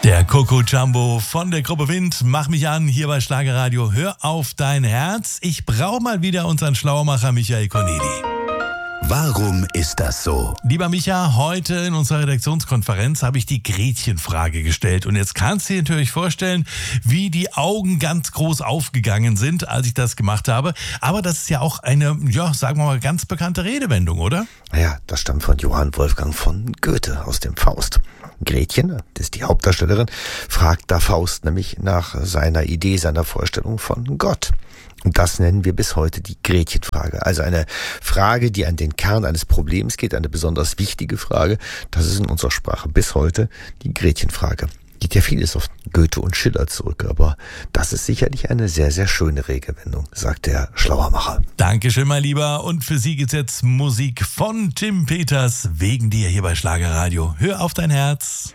Der Coco Jumbo von der Gruppe Wind. Mach mich an, hier bei Schlagerradio. Hör auf dein Herz. Ich brauche mal wieder unseren Schlauermacher Michael Corneli. Warum ist das so? Lieber Micha, heute in unserer Redaktionskonferenz habe ich die Gretchenfrage gestellt. Und jetzt kannst du dir natürlich vorstellen, wie die Augen ganz groß aufgegangen sind, als ich das gemacht habe. Aber das ist ja auch eine, sagen wir mal, ganz bekannte Redewendung, oder? Ja, das stammt von Johann Wolfgang von Goethe aus dem Faust. Gretchen, das ist die Hauptdarstellerin, fragt da Faust nämlich nach seiner Idee, seiner Vorstellung von Gott. Und das nennen wir bis heute die Gretchenfrage. Also eine Frage, die an den Kern eines Problems geht, eine besonders wichtige Frage. Das ist in unserer Sprache bis heute die Gretchenfrage. Geht ja vieles auf Goethe und Schiller zurück, aber das ist sicherlich eine sehr, sehr schöne Redewendung, sagt der Schlauermacher. Dankeschön, mein Lieber. Und für Sie gibt's jetzt Musik von Tim Peters, wegen dir hier bei Schlagerradio. Hör auf dein Herz.